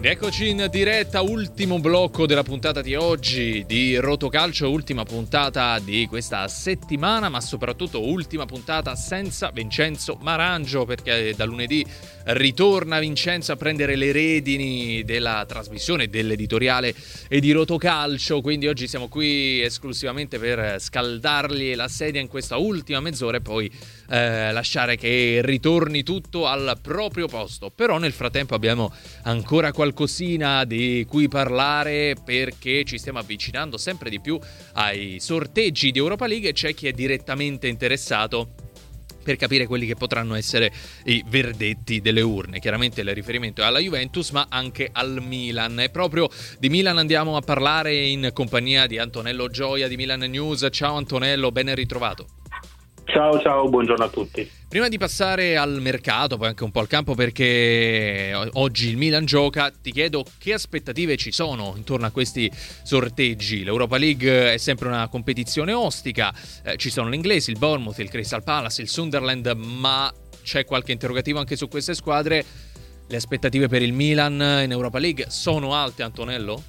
Eccoci in diretta, ultimo blocco della puntata di oggi di Rotocalcio, ultima puntata di questa settimana, ma soprattutto ultima puntata senza Vincenzo Marangio, perché da lunedì ritorna Vincenzo a prendere le redini della trasmissione, dell'editoriale e di Rotocalcio, quindi oggi siamo qui esclusivamente per scaldargli la sedia in questa ultima mezz'ora e poi lasciare che ritorni tutto al proprio posto. Però nel frattempo abbiamo ancora qualcosina di cui parlare, perché ci stiamo avvicinando sempre di più ai sorteggi di Europa League e c'è chi è direttamente interessato per capire quelli che potranno essere i verdetti delle urne. Chiaramente il riferimento è alla Juventus, ma anche al Milan. E proprio di Milan andiamo a parlare in compagnia di Antonello Gioia di Milan News. Ciao Antonello, ben ritrovato. Ciao, buongiorno a tutti. Prima di passare al mercato, poi anche un po' al campo, perché oggi il Milan gioca, ti chiedo che aspettative ci sono intorno a questi sorteggi. L'Europa League è sempre una competizione ostica, ci sono gli inglesi, il Bournemouth, il Crystal Palace, il Sunderland, ma c'è qualche interrogativo anche su queste squadre. Le aspettative per il Milan in Europa League sono alte, Antonello?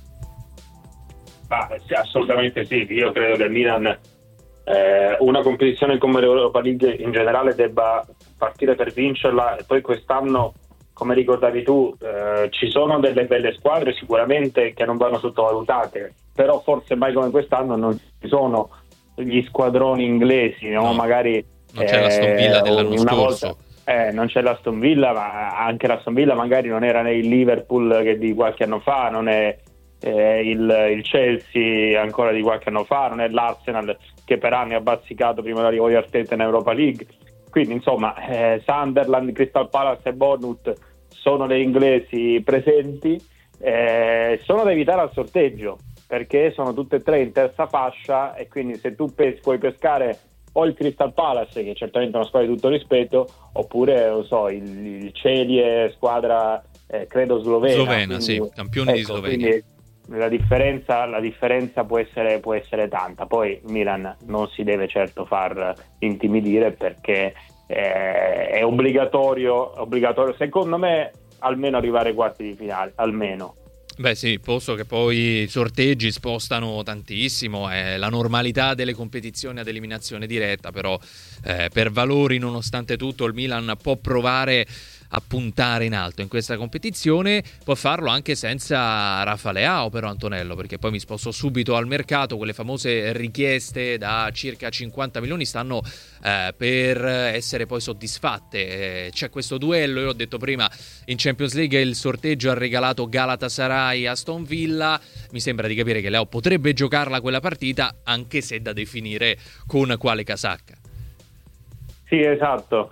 Sì, assolutamente sì, io credo che il Milan una competizione come l'Europa League in generale debba partire per vincerla, e poi quest'anno, come ricordavi tu, ci sono delle belle squadre sicuramente che non vanno sottovalutate, però forse mai come quest'anno non ci sono gli squadroni inglesi, no? Magari non c'è l'Aston Villa dell'anno scorso. Non c'è l'Aston Villa, ma anche l'Aston Villa magari non era né il Liverpool che di qualche anno fa, non è il Chelsea ancora di qualche anno fa, non è l'Arsenal che per anni ha bazzicato prima dell'arrivo di Arteta in Europa League. Quindi insomma Sunderland, Crystal Palace e Bournemouth sono le inglesi presenti, sono da evitare al sorteggio perché sono tutte e tre in terza fascia, e quindi se tu puoi pescare o il Crystal Palace, che è certamente una squadra di tutto rispetto, oppure non so, il Celje, squadra credo slovena, quindi, sì, campione di Slovenia. Quindi la differenza può essere tanta. Poi Milan non si deve certo far intimidire, perché è obbligatorio secondo me almeno arrivare ai quarti di finale, almeno. Beh sì, posto che poi i sorteggi spostano tantissimo, è la normalità delle competizioni ad eliminazione diretta, però per valori nonostante tutto il Milan può provare a puntare in alto in questa competizione, può farlo anche senza Rafa Leao però, Antonello, perché poi mi sposto subito al mercato. Quelle famose richieste da circa 50 milioni stanno per essere poi soddisfatte. C'è questo duello, io ho detto prima, in Champions League il sorteggio ha regalato Galatasaray Aston Villa, mi sembra di capire che Leao potrebbe giocarla quella partita, anche se da definire con quale casacca. Sì, esatto.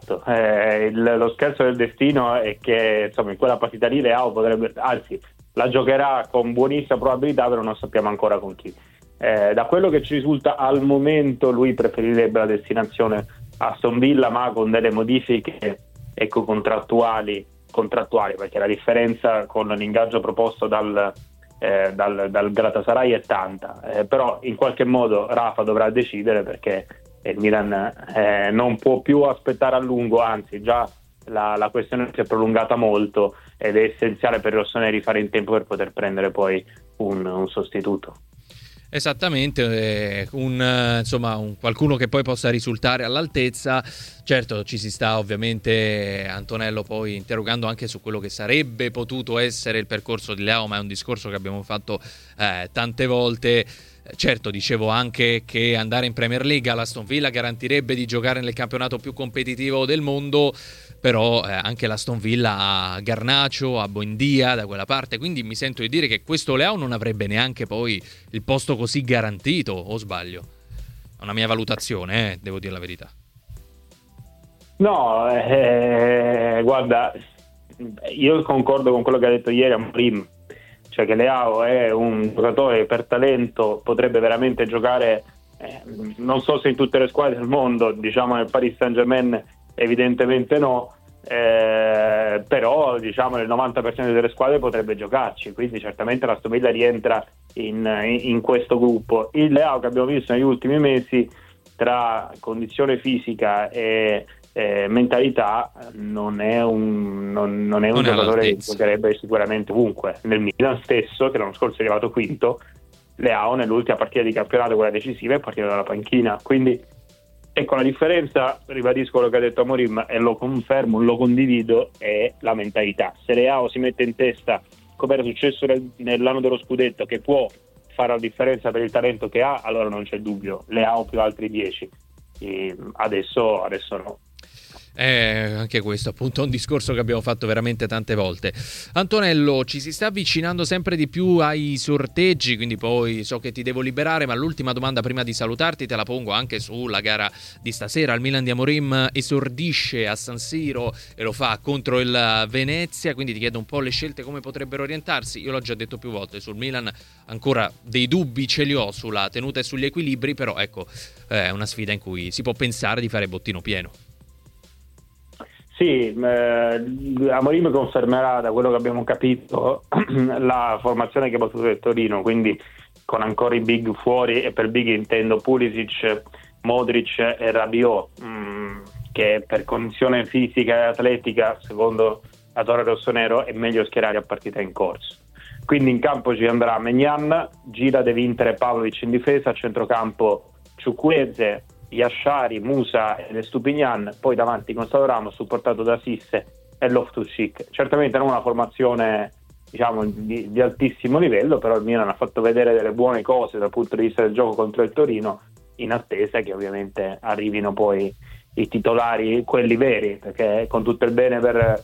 Lo scherzo del destino è che insomma in quella partita lì Leao potrebbe, anzi la giocherà con buonissima probabilità, però non sappiamo ancora con chi. Da quello che ci risulta al momento lui preferirebbe la destinazione Aston Villa, ma con delle modifiche contrattuali, perché la differenza con l'ingaggio proposto dal Galatasaray è tanta, però in qualche modo Rafa dovrà decidere, perché il Milan non può più aspettare a lungo, anzi già la questione si è prolungata molto ed è essenziale per i rossoneri fare in tempo per poter prendere poi un sostituto. Esattamente, qualcuno che poi possa risultare all'altezza. Certo, ci si sta ovviamente, Antonello, poi interrogando anche su quello che sarebbe potuto essere il percorso di Leao, ma è un discorso che abbiamo fatto tante volte. Certo, dicevo anche che andare in Premier League all'Aston Villa garantirebbe di giocare nel campionato più competitivo del mondo, però anche l'Aston Villa ha Garnacho, ha Buendia da quella parte, quindi mi sento di dire che questo Leao non avrebbe neanche poi il posto così garantito, o sbaglio? È una mia valutazione, devo dire la verità. No, guarda, io concordo con quello che ha detto ieri Amorim, cioè che Leao è un giocatore per talento, potrebbe veramente giocare, non so se in tutte le squadre del mondo, diciamo nel Paris Saint-Germain evidentemente no, però diciamo nel 90% delle squadre potrebbe giocarci, quindi certamente l'Aston Villa rientra in questo gruppo. Il Leao che abbiamo visto negli ultimi mesi, tra condizione fisica e mentalità non è non è un giocatore che giocherebbe sicuramente ovunque. Nel Milan stesso, che l'anno scorso è arrivato quinto, Leao nell'ultima partita di campionato, quella decisiva, è partito dalla panchina. Quindi ecco, la differenza, ribadisco quello che ha detto Amorim e lo confermo, lo condivido, è la mentalità. Se Leao si mette in testa, come era successo nell'anno dello scudetto, che può fare la differenza per il talento che ha, allora non c'è dubbio, Leao più altri 10. Adesso no. Anche questo appunto è un discorso che abbiamo fatto veramente tante volte. Antonello, ci si sta avvicinando sempre di più ai sorteggi, quindi poi so che ti devo liberare, ma l'ultima domanda prima di salutarti te la pongo anche sulla gara di stasera. Il Milan di Amorim esordisce a San Siro e lo fa contro il Venezia, quindi ti chiedo un po' le scelte come potrebbero orientarsi. Io l'ho già detto più volte, sul Milan ancora dei dubbi ce li ho sulla tenuta e sugli equilibri, però ecco, è una sfida in cui si può pensare di fare bottino pieno. Sì, Amorim confermerà, da quello che abbiamo capito, la formazione che ha battuto il Torino, quindi con ancora i big fuori, e per big intendo Pulisic, Modric e Rabiot, che per condizione fisica e atletica, secondo la Torre Rossonero, è meglio schierare a partita in corso. Quindi in campo ci andrà Maignan, Gira, De Winter e Pavlovic in difesa, a centrocampo Chukwueze, Yashari, Musa e Stupignan, poi davanti Gonzalo Ramos supportato da Sisse e Loftus-Cheek. Certamente non una formazione, diciamo, di altissimo livello, però il Milan ha fatto vedere delle buone cose dal punto di vista del gioco contro il Torino, in attesa che ovviamente arrivino poi i titolari, quelli veri, perché con tutto il bene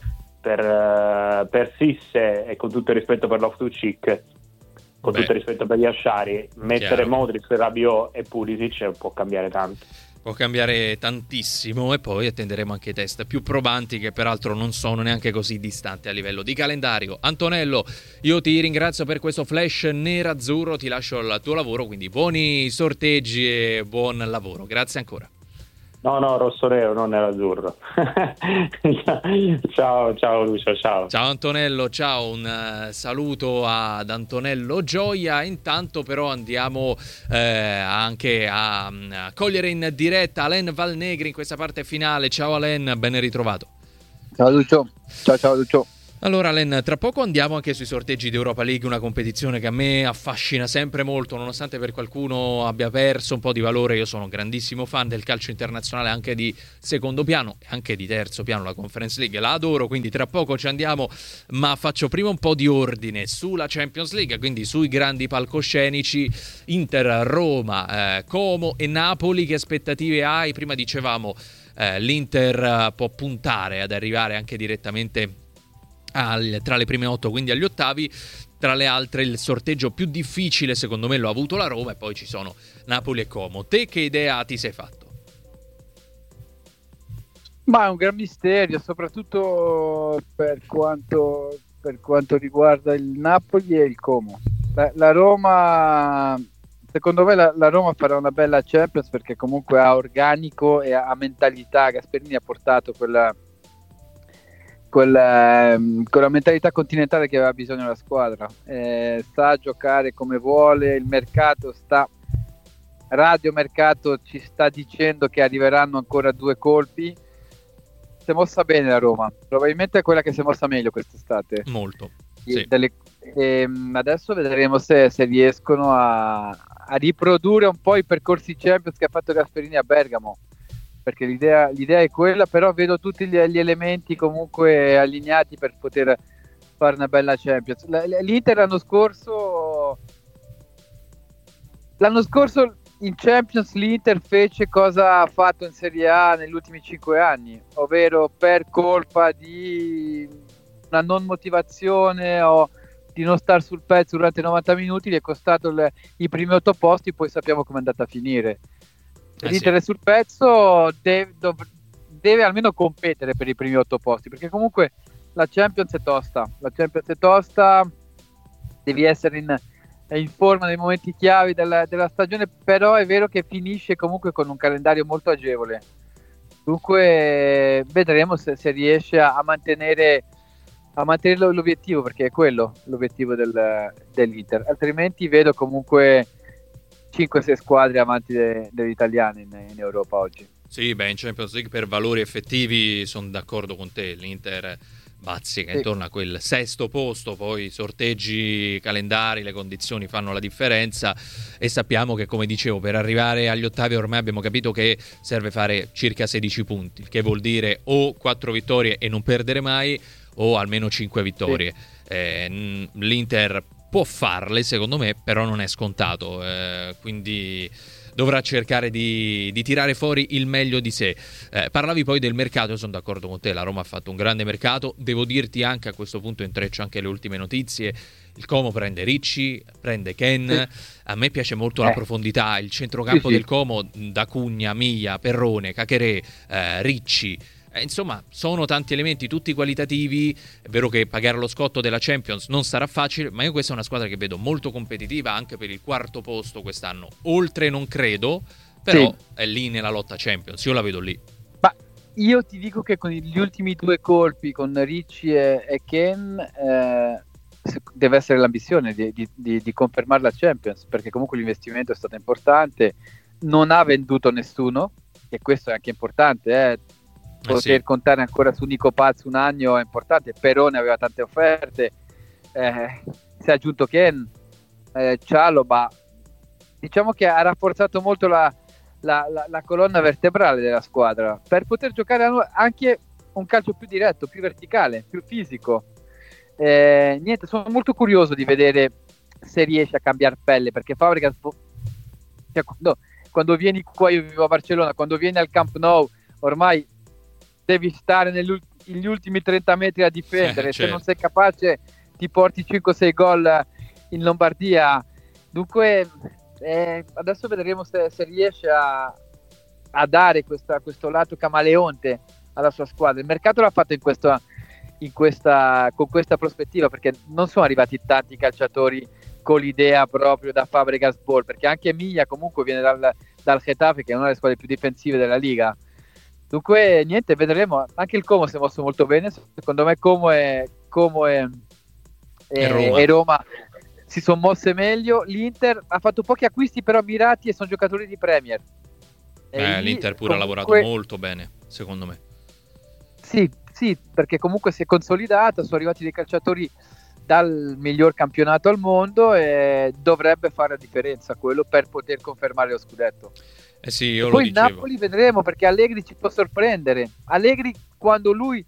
per Sisse e con tutto il rispetto per Loftus-Cheek, con tutto il rispetto per gli Asciari, mettere Modric, Rabiot e Pulisic può cambiare tanto. Può cambiare tantissimo, e poi attenderemo anche i test più probanti, che peraltro non sono neanche così distanti a livello di calendario. Antonello, io ti ringrazio per questo flash nerazzurro, ti lascio al tuo lavoro, quindi buoni sorteggi e buon lavoro. Grazie ancora. No, rosso-nero, non nerazzurro. Ciao Lucio, ciao. Ciao Antonello, ciao, un saluto ad Antonello Gioia. Intanto però andiamo anche a cogliere in diretta Alain Valnegri in questa parte finale. Ciao Alain, ben ritrovato. Ciao Lucio, ciao Lucio. Allora Len, tra poco andiamo anche sui sorteggi di Europa League, una competizione che a me affascina sempre molto, nonostante per qualcuno abbia perso un po' di valore. Io sono un grandissimo fan del calcio internazionale, anche di secondo piano e anche di terzo piano. La Conference League la adoro, quindi tra poco ci andiamo, ma faccio prima un po' di ordine sulla Champions League, quindi sui grandi palcoscenici. Inter, Roma, Como e Napoli. Che aspettative hai? Prima dicevamo l'Inter può puntare ad arrivare anche direttamente tra le prime 8, quindi agli ottavi. Tra le altre, il sorteggio più difficile secondo me lo ha avuto la Roma, e poi ci sono Napoli e Como. Te che idea ti sei fatto? Ma è un gran misterio, soprattutto per quanto riguarda il Napoli e il Como. La Roma, secondo me la Roma farà una bella Champions, perché comunque ha organico e ha mentalità. Gasperini ha portato quella mentalità continentale che aveva bisogno la squadra, sa giocare come vuole. Il mercato radiomercato ci sta dicendo che arriveranno ancora 2 colpi. Si è mossa bene la Roma, probabilmente è quella che si è mossa meglio quest'estate, molto, sì. Adesso vedremo se riescono a riprodurre un po' i percorsi Champions che ha fatto Gasperini a Bergamo, perché l'idea è quella, però vedo tutti gli elementi comunque allineati per poter fare una bella Champions. L'Inter l'anno scorso in Champions l'Inter fece cosa ha fatto in Serie A negli ultimi 5 anni, ovvero per colpa di una non motivazione o di non star sul pezzo durante i 90 minuti gli è costato i primi 8 posti, poi sappiamo come è andata a finire. L'Inter è sul pezzo, deve almeno competere per i primi 8 posti, perché comunque la Champions è tosta, devi essere in forma nei momenti chiavi della stagione, però è vero che finisce comunque con un calendario molto agevole. Dunque vedremo se riesce a mantenere l'obiettivo, perché è quello l'obiettivo dell'Inter, altrimenti vedo comunque 5-6 squadre avanti degli italiani in Europa oggi. Sì, beh, in Champions League per valori effettivi sono d'accordo con te. L'Inter bazzica intorno a quel sesto posto, poi i sorteggi, calendari, le condizioni fanno la differenza e sappiamo che, come dicevo, per arrivare agli ottavi ormai abbiamo capito che serve fare circa 16 punti, che vuol dire o 4 vittorie e non perdere mai o almeno 5 vittorie. L'Inter può farle, secondo me, però non è scontato, quindi dovrà cercare di tirare fuori il meglio di sé. Parlavi poi del mercato, sono d'accordo con te, la Roma ha fatto un grande mercato. Devo dirti anche, a questo punto intreccio anche le ultime notizie, il Como prende Ricci, prende Ken. A me piace molto la profondità, il centrocampo del Como, da Cugna, Miglia, Perrone, Cacheré, Ricci. Insomma, sono tanti elementi, tutti qualitativi. È vero che pagare lo scotto della Champions non sarà facile, ma io questa è una squadra che vedo molto competitiva anche per il quarto posto quest'anno. Oltre non credo, però è lì nella lotta Champions, io la vedo lì. Ma io ti dico che con gli ultimi 2 colpi, con Ricci e Ken, deve essere l'ambizione di confermare la Champions, perché comunque l'investimento è stato importante, non ha venduto nessuno, e questo è anche importante, poter contare ancora su Nico Paz un anno è importante. Perone aveva tante offerte, si è aggiunto Ken, Cialoba, diciamo che ha rafforzato molto la colonna vertebrale della squadra per poter giocare anche un calcio più diretto, più verticale, più fisico. Niente, sono molto curioso di vedere se riesce a cambiare pelle, perché Fabregas, cioè, quando vieni qua, io vivo a Barcellona, quando vieni al Camp Nou ormai devi stare negli ultimi 30 metri a difendere, se non sei capace ti porti 5-6 gol in Lombardia. Dunque adesso vedremo se riesce a dare questo lato camaleonte alla sua squadra. Il mercato l'ha fatto con questa prospettiva, perché non sono arrivati tanti calciatori con l'idea proprio da Fabregas Ball, perché anche Miglia comunque viene dal Getafe, che è una delle squadre più difensive della Liga. Dunque niente, vedremo. Anche il Como si è mosso molto bene, secondo me Como e Roma si sono mosse meglio. L'Inter ha fatto pochi acquisti però mirati e sono giocatori di Premier. L'Inter pure ha lavorato molto bene, secondo me. Sì, perché comunque si è consolidata, sono arrivati dei calciatori dal miglior campionato al mondo e dovrebbe fare la differenza quello per poter confermare lo scudetto. Io poi lo il Napoli vedremo, perché Allegri ci può sorprendere. Allegri, quando lui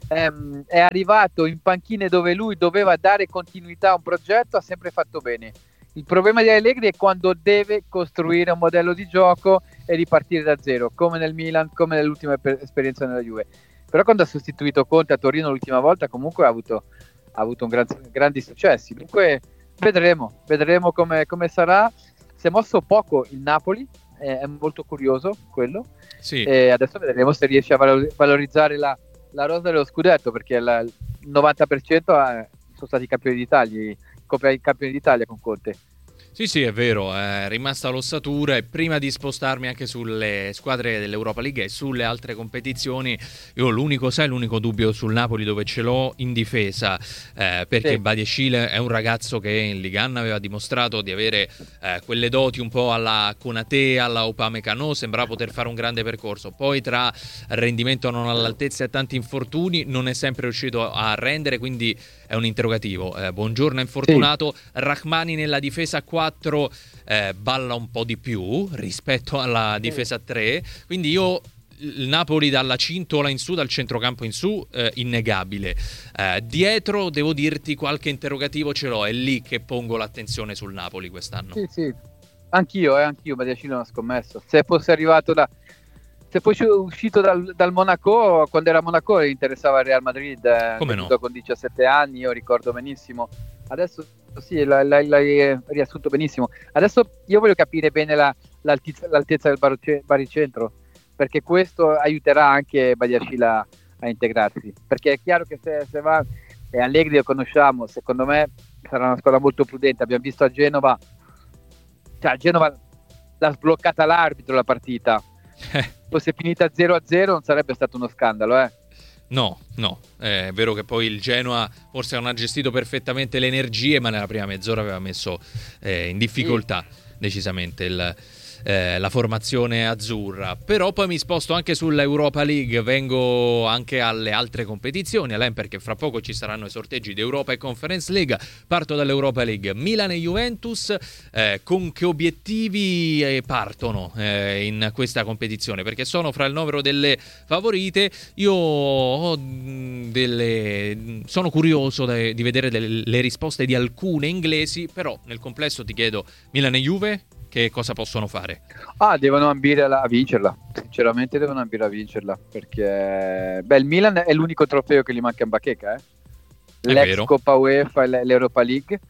è arrivato in panchine dove lui doveva dare continuità a un progetto, ha sempre fatto bene. Il problema di Allegri è quando deve costruire un modello di gioco e ripartire da zero, come nel Milan, come nell'ultima esperienza nella Juve. Però quando ha sostituito Conte a Torino l'ultima volta, comunque ha avuto grandi successi. Dunque vedremo come sarà. Si è mosso poco il Napoli, è molto curioso quello. E adesso vedremo se riesce a valorizzare la rosa dello scudetto, perché il 90% sono stati campioni d'Italia con Conte. Sì, è vero, è rimasta l'ossatura. E prima di spostarmi anche sulle squadre dell'Europa League e sulle altre competizioni, io l'unico dubbio sul Napoli dove ce l'ho in difesa, perché Badiashile è un ragazzo che in Ligue 1 aveva dimostrato di avere quelle doti un po' alla Konaté, alla Upamecano, sembrava poter fare un grande percorso. Poi tra rendimento non all'altezza e tanti infortuni non è sempre riuscito a rendere, quindi è un interrogativo. Buongiorno è infortunato, Rachmani nella difesa 4 balla un po' di più rispetto alla difesa 3, quindi io il Napoli dalla cintola in su, dal centrocampo in su, innegabile. Dietro devo dirti qualche interrogativo ce l'ho, è lì che pongo l'attenzione sul Napoli quest'anno. Sì, anch'io Badiashile non ho scommesso. Se fosse arrivato se poi uscito dal Monaco, quando era a Monaco interessava il Real Madrid, come no? Con 17 anni, io ricordo benissimo. Adesso sì, l'hai riassunto benissimo. Adesso io voglio capire bene l'altezza del baricentro, perché questo aiuterà anche Badiashile a integrarsi, perché è chiaro che se va, e Allegri lo conosciamo, secondo me sarà una squadra molto prudente. Abbiamo visto a Genova l'ha sbloccata l'arbitro la partita. Fosse finita 0-0 non sarebbe stato uno scandalo, No, è vero che poi il Genoa forse non ha gestito perfettamente le energie, ma nella prima mezz'ora aveva messo in difficoltà decisamente la formazione azzurra. Però poi mi sposto anche sull'Europa League, vengo anche alle altre competizioni, Alain, perché fra poco ci saranno i sorteggi di Europa e Conference League. Parto dall'Europa League. Milan e Juventus, con che obiettivi partono in questa competizione? Perché sono fra il novero delle favorite. Io sono curioso di vedere le risposte di alcune inglesi, però nel complesso ti chiedo, Milan e Juve che cosa possono fare? Devono ambire a vincerla, sinceramente devono ambire a vincerla, perché il Milan è l'unico trofeo che gli manca in bacheca, l'ex vero. Coppa UEFA e l'Europa League,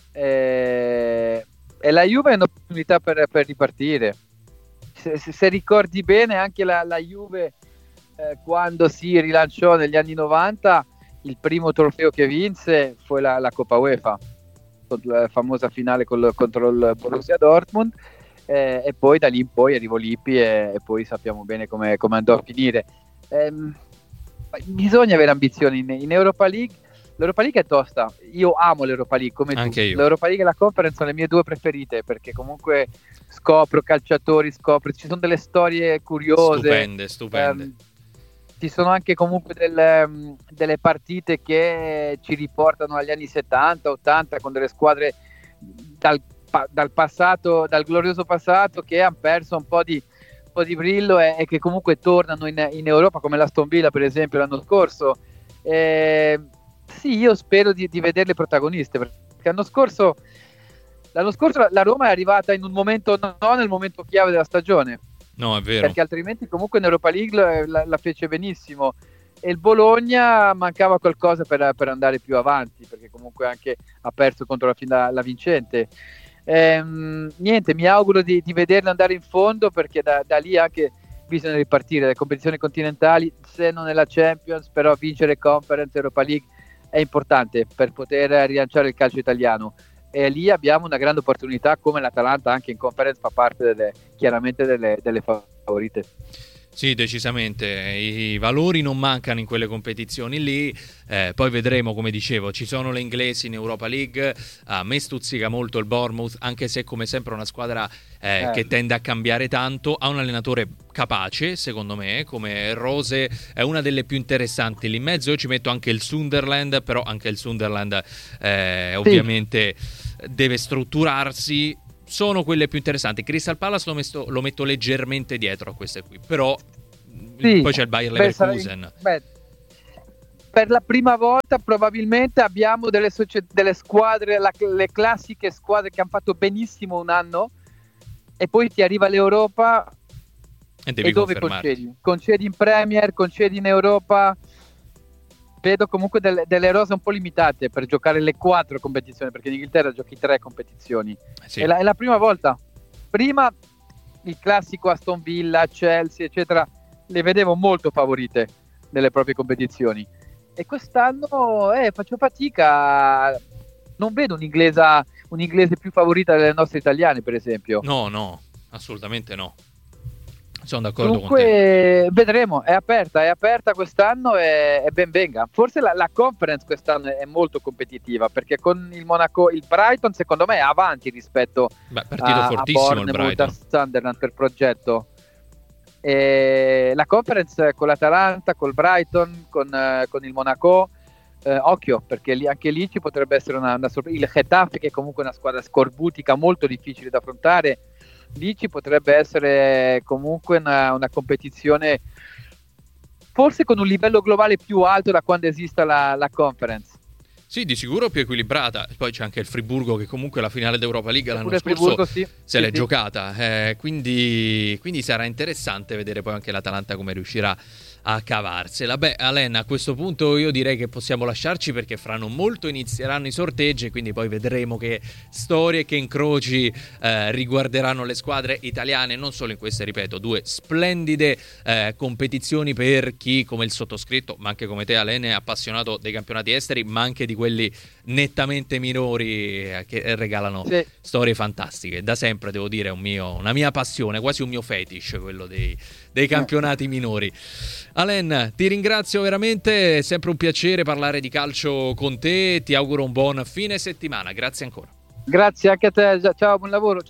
e la Juve è un'opportunità per ripartire. Se ricordi bene, anche la Juve quando si rilanciò negli anni 90, il primo trofeo che vinse fu la Coppa UEFA, la famosa finale contro il Borussia Dortmund, e poi da lì in poi arrivò Lippi e poi sappiamo bene come andò a finire. Bisogna avere ambizioni in Europa League. L'Europa League è tosta, io amo l'Europa League come anche tu. Io. L'Europa League e la Conference sono le mie due preferite, perché comunque scopro calciatori, ci sono delle storie curiose, stupende. ci sono anche comunque delle partite che ci riportano agli anni 70-80, con delle squadre dal passato, dal glorioso passato, che hanno perso un po' di brillo e che comunque tornano in Europa, come l'Aston Villa per esempio l'anno scorso. Sì, io spero di vederle protagoniste, perché l'anno scorso la Roma è arrivata in un momento, non nel momento chiave della stagione. No, è vero. Perché altrimenti comunque in Europa League la fece benissimo, e il Bologna mancava qualcosa per andare più avanti, perché comunque anche ha perso contro la vincente. Niente, mi auguro di vederle andare in fondo, perché da lì anche bisogna ripartire. Le competizioni continentali, se non è la Champions, però vincere Conference, Europa League è importante per poter rilanciare il calcio italiano, e lì abbiamo una grande opportunità, come l'Atalanta anche in Conference fa parte chiaramente delle favorite. Sì, decisamente, i valori non mancano in quelle competizioni lì, poi vedremo, come dicevo, ci sono le inglesi in Europa League, a me stuzzica molto il Bournemouth, anche se come sempre è una squadra che tende a cambiare tanto, ha un allenatore capace, secondo me, come Rose è una delle più interessanti lì in mezzo. Io ci metto anche il Sunderland, però anche il Sunderland ovviamente deve strutturarsi. Sono quelle più interessanti. Crystal Palace lo metto leggermente dietro a queste qui, però poi c'è il Bayer Leverkusen. Per la prima volta probabilmente abbiamo delle squadre, le classiche squadre che hanno fatto benissimo un anno, e poi ti arriva l'Europa e dove concedi in Premier, concedi in Europa. Vedo comunque delle rose un po' limitate per giocare le 4 competizioni, perché in Inghilterra giochi 3 competizioni. Sì. È la prima volta. Prima il classico Aston Villa, Chelsea, eccetera, le vedevo molto favorite nelle proprie competizioni. E quest'anno faccio fatica. Non vedo un inglese più favorita delle nostre italiane, per esempio. No, assolutamente no. Sono d'accordo con te. Comunque vedremo, è aperta quest'anno e ben venga. Forse la Conference quest'anno è molto competitiva, perché con il Monaco, il Brighton secondo me è avanti rispetto partito fortissimo a Bournemouth, il Brighton, a Sunderland per progetto. E la Conference con l'Atalanta, col Brighton, con il Monaco, occhio, perché anche lì ci potrebbe essere una sorpresa. Il Getafe, che è comunque una squadra scorbutica molto difficile da affrontare, lì ci potrebbe essere comunque una competizione forse con un livello globale più alto da quando esista la Conference. Sì, di sicuro più equilibrata. Poi c'è anche il Friburgo, che comunque la finale d'Europa League l'anno scorso se l'è giocata, quindi sarà interessante vedere poi anche l'Atalanta come riuscirà a cavarsela. Beh, Alain, a questo punto io direi che possiamo lasciarci, perché fra non molto inizieranno i sorteggi, e quindi poi vedremo che storie, che incroci riguarderanno le squadre italiane, non solo in queste, ripeto, 2 splendide competizioni per chi come il sottoscritto, ma anche come te, Alain, è appassionato dei campionati esteri, ma anche di quelli nettamente minori, che regalano storie fantastiche. Da sempre, devo dire, è una mia passione, quasi un mio fetish, quello dei campionati minori. Alain, ti ringrazio veramente, è sempre un piacere parlare di calcio con te, ti auguro un buon fine settimana, grazie ancora. Grazie anche a te, ciao, buon lavoro, ciao.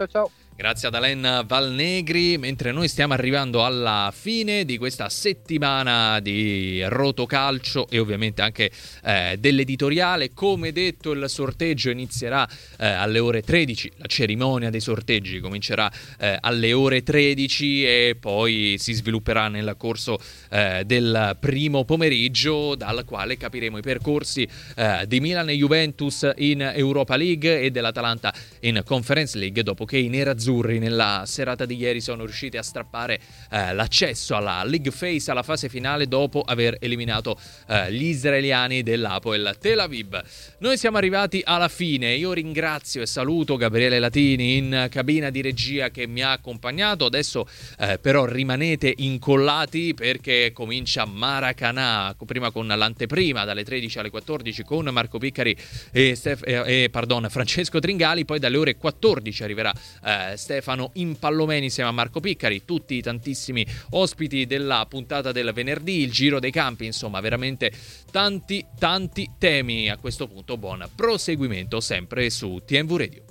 Grazie ad Alen Valnegri, mentre noi stiamo arrivando alla fine di questa settimana di Rotocalcio e ovviamente anche dell'editoriale. Come detto, il sorteggio inizierà alle ore 13, la cerimonia dei sorteggi comincerà alle ore 13 e poi si svilupperà nel corso del primo pomeriggio, dal quale capiremo i percorsi di Milan e Juventus in Europa League e dell'Atalanta in Conference League, dopo che i nerazzurri nella serata di ieri sono riusciti a strappare l'accesso alla League Phase, alla fase finale, dopo aver eliminato gli israeliani dell'Hapoel Tel Aviv. Noi siamo arrivati alla fine. Io ringrazio e saluto Gabriele Latini in cabina di regia che mi ha accompagnato. Adesso però rimanete incollati perché comincia Maracanã, prima con l'anteprima dalle 13 alle 14 con Marco Piccari e Francesco Tringali, poi dalle ore 14 arriverà Stefano Impallomeni insieme a Marco Piccari, tutti i tantissimi ospiti della puntata del venerdì, il giro dei campi, insomma veramente tanti temi. A questo punto buon proseguimento sempre su TNV Radio.